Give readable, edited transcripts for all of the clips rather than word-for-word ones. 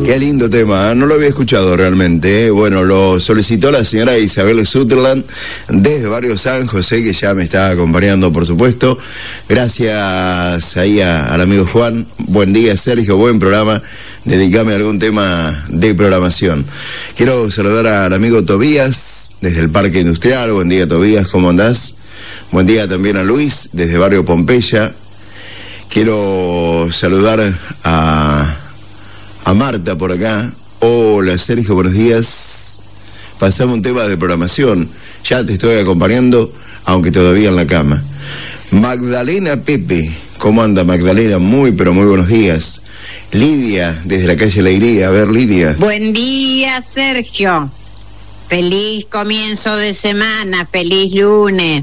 Qué lindo tema, ¿eh? No lo había escuchado realmente, ¿eh? Bueno, lo solicitó la señora Isabel Sutherland desde Barrio San José, que ya me está acompañando, por supuesto. Gracias ahí al amigo Juan. Buen día, Sergio, buen programa. Dedícame a algún tema de programación. Quiero saludar al amigo Tobías desde el Parque Industrial. Buen día, Tobías, ¿cómo andás? Buen día también a Luis desde Barrio Pompeya. Quiero saludar a Marta por acá. Hola, Sergio, buenos días. Pasamos un tema de programación. Ya te estoy acompañando, aunque todavía en la cama. Magdalena Pepe. ¿Cómo anda, Magdalena? Muy, pero muy buenos días. Lidia, desde la calle Alegría. A ver, Lidia. Buen día, Sergio. Feliz comienzo de semana, feliz lunes.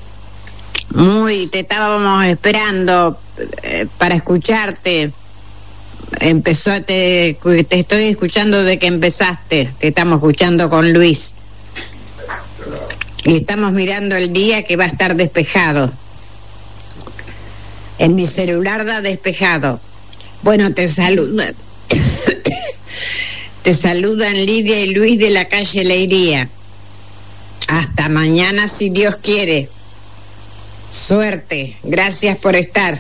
Te estábamos esperando para escucharte. Te estoy escuchando de que empezaste. Te estamos escuchando con Luis. Y estamos mirando el día que va a estar despejado. En mi celular da despejado. Bueno, te saludan. Te saludan Lidia y Luis de la calle Leiría. Hasta mañana, si Dios quiere. Suerte. Gracias por estar.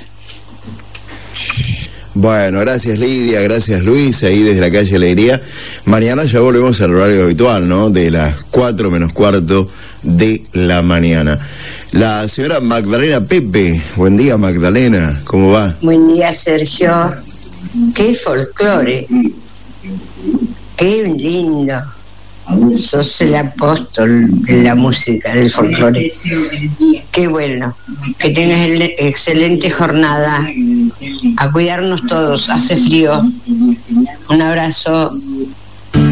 Bueno, gracias Lidia, gracias Luis, ahí desde la calle Alegría. Mañana ya volvemos al horario habitual, ¿no? De las 4 menos cuarto de la mañana. La señora Magdalena Pepe. Buen día, Magdalena, ¿cómo va? Buen día, Sergio. Qué folclore. Qué lindo. Sos el apóstol de la música, del folclore. Qué bueno. Que tengas excelente jornada. A cuidarnos todos. Hace frío. Un abrazo.